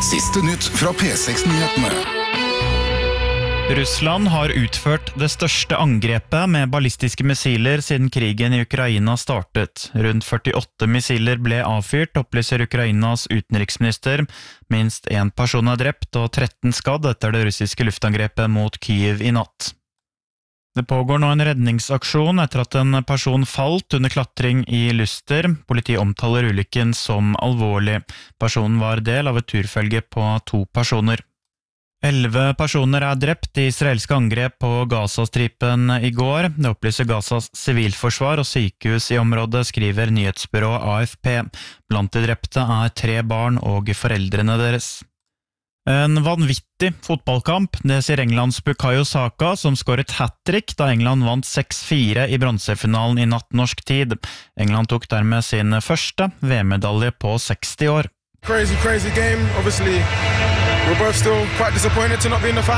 Siste nytt fra P6-nyhetene. Russland har utført det største angrepet med ballistiske missiler siden krigen i Ukraina startet. Rundt 48 missiler ble avfyrt, opplyser Ukrainas utenriksminister. Minst 1 person er drept og 13 skadd etter det russiske luftangrepet mot Kyiv i natt. Det pågår nå en redningsaksjon etter at en person falt under klatring i Luster. Politiet omtaler ulykken som alvorlig. Personen var del av et turfølge på 2 personer. 11 personer er drept i israelske angrep på Gazastripen i går. Det opplyser Gazas sivilforsvar og sykehus i området, skriver nyhetsbyrået AFP. Blant de drepte er 3 barn og foreldrene deres. En vanvittig fotballkamp, det sier Englands Bukayo Saka, som skåret hat-trick da England vant 6-4 i bronsefinalen i natt norsk tid. England tok dermed sin første VM-medalje på 60 år. Crazy game. Obviously, we're both still quite disappointed to not be in the final.